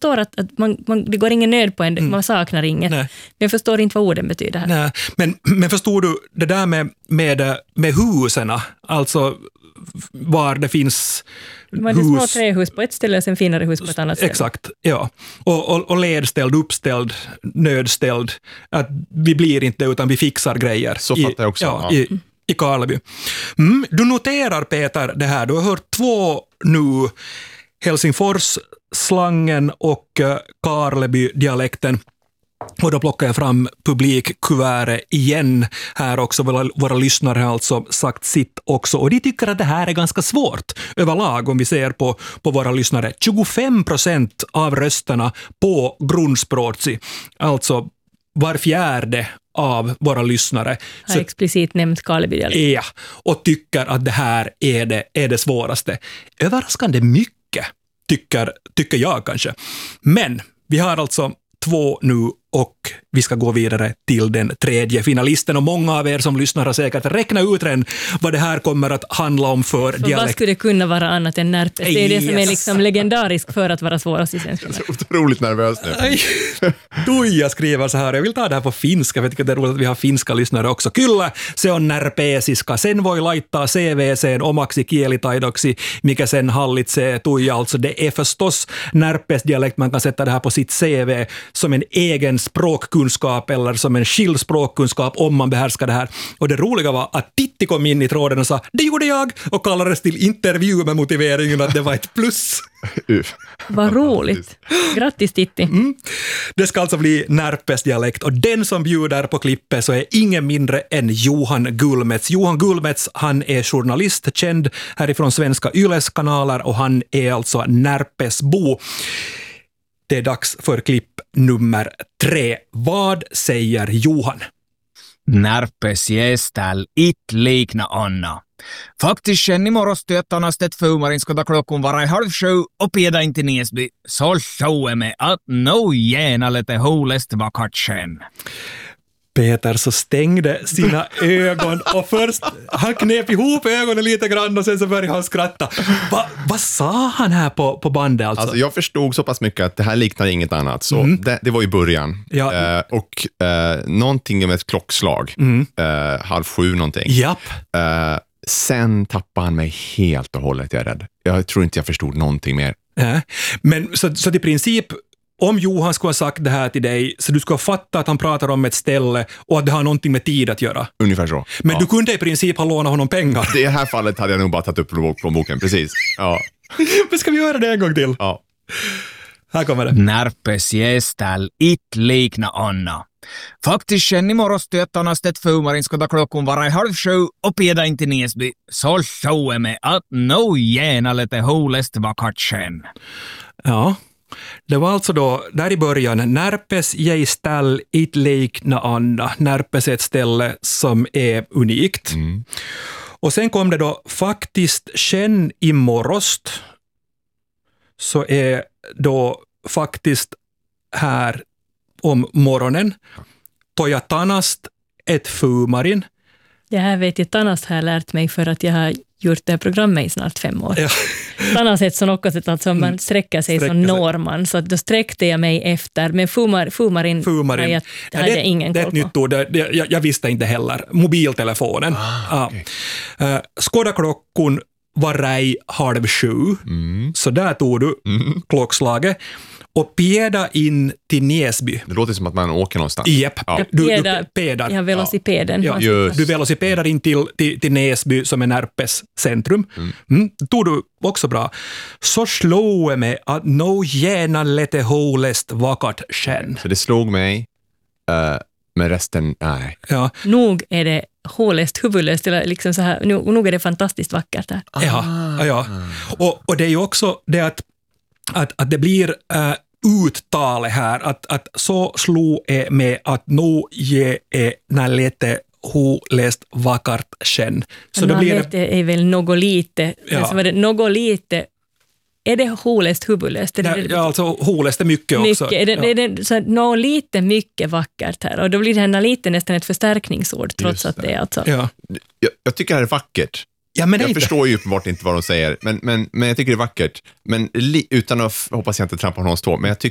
förstår att det går ingen nöd på en, man saknar inget. Nej. Men jag förstår inte vad orden betyder här. Nej. Men förstår du det där med husen, alltså var det finns man hus. Små trähus på ett ställe och sen finare hus på ett annat ställe. Exakt, ja. Och ledställd, uppställd, nödställd. Att vi blir inte utan vi fixar grejer. Så fattar jag också. Ja. I Karleby. Du noterar, Peter, det här. Du har hört 2 nu, Helsingfors-slangen och Karleby-dialekten. Och då plockar jag fram publikkuvertet igen här också. Våra lyssnare har alltså sagt sitt också. Och de tycker att det här är ganska svårt överlag om vi ser på våra lyssnare. 25% av rösterna på grundspråtsi. Alltså var fjärde av våra lyssnare. Har explicit nämnt Karleby-dialekt. Ja, och tycker att det här är det svåraste. Överraskande mycket, tycker jag kanske. Men vi har alltså 2 nu och vi ska gå vidare till den 3:e finalisten. Och många av er som lyssnar har säkert räknat ut redan vad det här kommer att handla om för dialekt. Vad skulle det kunna vara annat än närpes? Det är det som är liksom legendarisk för att vara svårast i svenska. Jag är så otroligt nervös nu. Tuija skriver så här, jag vill ta det här på finska, för jag tycker det är roligt att vi har finska lyssnare också. Kyllä, se on närpesiska. Sen voi laittaa CVC:n omaksi kielitaidoksi, mikä sen hallitsee. Tuija, alltså det är förstås närpesdialekt. Man kan sätta det här på sitt CV som en egen språkkunskap eller som en skild språkkunskap om man behärskar det här. Och det roliga var att Titti kom in i tråden och sa, det gjorde jag, och kallades till intervju med motiveringen att det var ett plus. Vad roligt. Grattis Titti. Det ska alltså bli närpesdialekt och den som bjuder på klippet så är ingen mindre än Johan Gullmets. Johan Gullmets, han är journalist, känd härifrån svenska Yles kanaler och han är alltså närpesbo. Det är dags för klipp nummer 3. Vad säger Johan? Närpes jästäl it likna Anna. Faktiskt sen imorgon stöttanastet fuumarin skota klockun vara i 6:30 och pieda in till Näsby. Så sjouemme att no gärna lite hulest vackert sen. Peter så stängde sina ögon och först han knep ihop ögonen lite grann och sen så började han skratta. Vad sa han här på bandet alltså? Alltså jag förstod så pass mycket att det här liknar inget annat. Så det var i början. Ja. Och någonting med ett klockslag. 6:30 någonting. Japp. Sen tappade han mig helt och hållet, jag är rädd. Jag tror inte jag förstod någonting mer. Men så i princip om Johan skulle ha sagt det här till dig så du skulle fatta att han pratar om ett ställe och att det har någonting med tid att göra. Ungefär så. Men du kunde i princip ha lånat honom pengar. I det här fallet hade jag nog bara tagit upp plånboken, precis. Ja. Men ska vi göra det en gång till? Ja. Här kommer det. Närpes jästäl it likna Anna. Faktiskt sen imorgon stöttanastet fuumarin skota klockun vara i 6:30 och pieda in till Näsby. Så sjouemme att no gärna lite hulest vackert sen. Ja. Det var alltså då, där i början, Närpes jästäl it likna Anna. Närpes är ett ställe som är unikt. Och sen kom det då faktiskt sen imorgost så är då faktiskt här om morgonen toja tanast ett fuumarin. Det här vet jag, Tanast har lärt mig för att jag har gjort det här programmet i snart 5 år. Ja. Tanast är ett sånt också sätt att man sträcker sig som norman, så att då sträckte jag mig efter, men fuumarin hade jag ingen koll på. Det är ett nytt ord, jag visste inte heller. Mobiltelefonen. Okay. Skådaklockon var rej 6:30, så där tog du klockslaget. Och peda in till Näsby. Det låter som att man åker någonstans. Japp, ja. Du pedar. Ja, velocipeden. Ja. Du velocipedar in till Näsby som är Närpes centrum. Tog du också bra. Så slog jag mig att no gärna lite hålest vackert sen. Så det slog mig, men resten, nej. Ja. Nog är det hålest, huvudlöst, eller liksom så här, nog är det fantastiskt vackert där. Ja. Och det är ju också det att det blir uttalet här, att så slog är med att nog ge är lite hålest vackert sen. Så då blir det är väl något lite, alltså var det något lite. Är det hålest huvudlöst? Alltså hålest är mycket också. Är det så något lite mycket vackert här? Och då blir det här lite nästan ett förstärkningsord, trots att det är alltså. Ja. Jag tycker det här är vackert. Ja, men jag förstår ju uppenbart inte vad de säger, men jag tycker det är vackert. Men utan att hoppas jag inte trampa på någons tå, men